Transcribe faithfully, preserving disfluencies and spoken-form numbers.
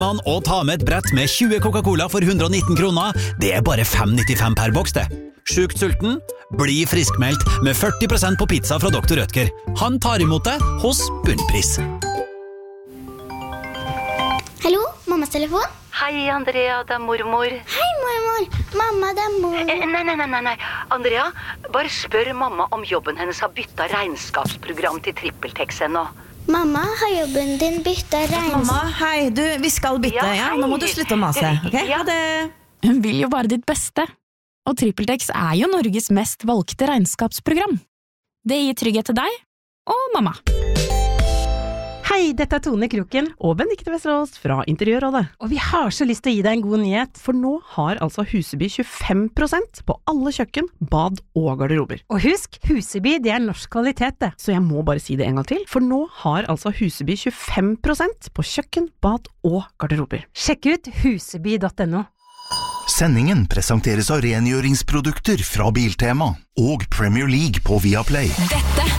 Og ta med et brett med tjue Coca-Cola for hundre og nitten kroner. Det er bare fem nittifem per boks det. Sjukt sulten? Bli friskmeldt med førti prosent på pizza fra doktor Rødtger. Han tar imot deg hos Bunnpris. Hallo, mammas telefon? Hei, Andrea, det er mormor. Hei, mormor. Mamma, det er mor. Eh, nei, nei, nei, nei. Andrea, bare spør mamma om jobben hennes har byttet regnskapsprogram til TrippelTex ennå. Mamma, har jobben din byttet regnskap? Mamma, hei, du, vi skal bytte, ja, Ja, hei. nå må du slutte å mase, ok? Ja. Ha det. Hun vil jo bare ditt beste. Og TrippelTex er jo Norges mest valgte regnskapsprogram. Det gir trygghet til deg og mamma. Hei, dette er Tone Kroken og Benedikte Vesterås fra Interiørrådet. Og vi har så lyst til å gi deg en god nyhet, for nå har altså Huseby tjuefem prosent på alle kjøkken, bad og garderober. Og husk, Huseby det er norsk kvalitet det, så jeg må bare si det en gang til, for nå har altså Huseby tjuefem prosent på kjøkken, bad og garderober. Sjekk ut huseby punktum no. Sendingen presenteres av rengjøringsprodukter fra Biltema og Premier League på Viaplay. Dette